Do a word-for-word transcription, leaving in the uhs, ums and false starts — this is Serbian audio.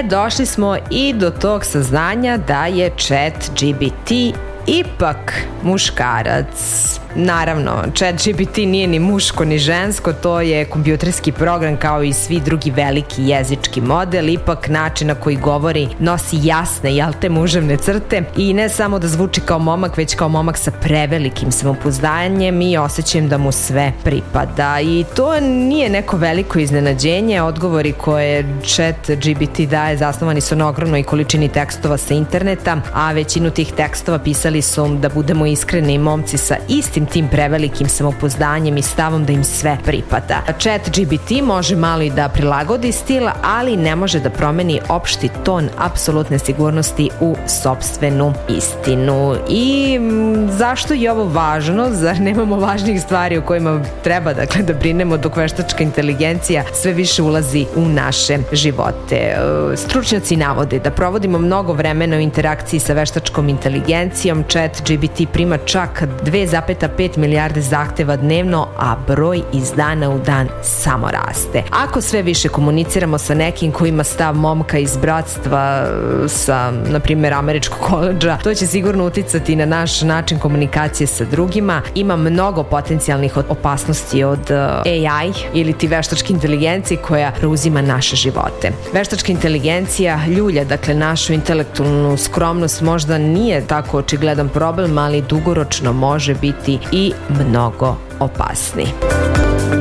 došli smo i do tog saznanja da je ChatGPT ipak muškarac. Naravno, ChatGPT nije ni muško ni žensko, to je kompjuterski program kao i svi drugi veliki jezički model, ipak način na koji govori nosi jasne, jel te, muževne crte i ne samo da zvuči kao momak, već kao momak sa prevelikim samopouzdanjem i osjećajem da mu sve pripada. I to nije neko veliko iznenađenje, odgovori koje ChatGPT daje zasnovani su na ogromnoj količini tekstova sa interneta, a većinu tih tekstova pisali su, da budemo iskreni, momci sa istim tim prevelikim samopouzdanjem i stavom da im sve pripada. ChatGPT može malo i da prilagodi stil, ali ne može da promeni opšti ton apsolutne sigurnosti u sopstvenu istinu. I m, zašto je ovo važno? Zar nemamo važnijih stvari o kojima treba dakle, da brinemo dok veštačka inteligencija sve više ulazi u naše živote? Stručnjaci navode da provodimo mnogo vremena u interakciji sa veštačkom inteligencijom. ChatGPT prima čak dve zarez pet milijarde zahteva dnevno, a broj iz dana u dan samo raste. Ako sve više komuniciramo sa nekim ko ima stav momka iz bratstva sa, na primjer, američkog koledža, to će sigurno uticati na naš način komunikacije sa drugima. Ima mnogo potencijalnih opasnosti od A I ili ti veštačke inteligencije koja preuzima naše živote. Veštačka inteligencija ljulja, dakle, našu intelektualnu skromnost, možda nije tako očigledan problem, ali dugoročno može biti i mnogo opasniji.